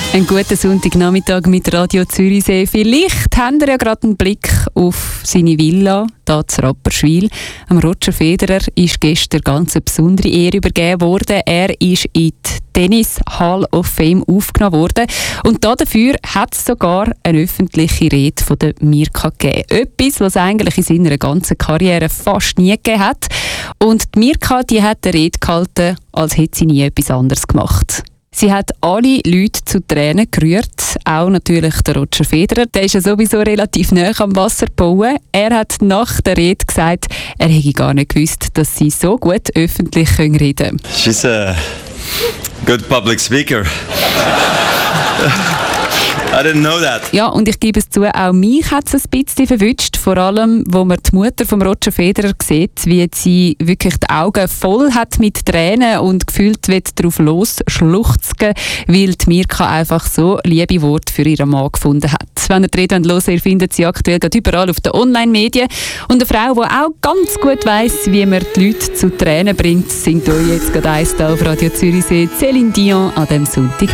Einen guten Sonntagnachmittag mit Radio Zürichsee. Vielleicht habt ihr ja gerade einen Blick auf seine Villa hier zu Rapperswil. Roger Federer ist gestern ganz eine besondere Ehre übergeben worden. Er ist in die Tennis Hall of Fame aufgenommen worden. Und dafür hat es sogar eine öffentliche Rede von der Mirka gegeben. Etwas, was es eigentlich in seiner ganzen Karriere fast nie gegeben hat. Und die Mirka, die hat eine Rede gehalten, als hätte sie nie etwas anderes gemacht. Sie hat alle Leute zu Tränen gerührt, auch natürlich der Roger Federer. Der ist ja sowieso relativ nah am Wasser bauen. Er hat nach der Rede gesagt, er hätte gar nicht gewusst, dass sie so gut öffentlich reden können. She's a good public speaker. I didn't know that. Ja, und ich gebe es zu, auch mich hat es ein bisschen verwünscht. Vor allem, wo man die Mutter von Roger Federer sieht, wie sie wirklich die Augen voll hat mit Tränen und gefühlt wird darauf losschluchzen, weil die Mirka einfach so liebe Worte für ihren Mann gefunden hat. Wenn ihr die Rede hören, ihr findet sie aktuell überall auf den Online-Medien. Und eine Frau, die auch ganz gut weiss, wie man die Leute zu Tränen bringt, singt euch jetzt gerade eins da auf Radio Zürichsee, Céline Dion an diesem Sonntag.